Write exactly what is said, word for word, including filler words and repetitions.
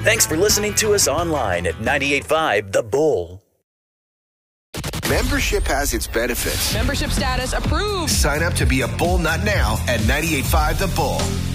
Thanks for listening to us online at ninety-eight point five The Bull. Membership has its benefits. Membership status approved. Sign up to be a Bull Nut now at ninety-eight point five The Bull.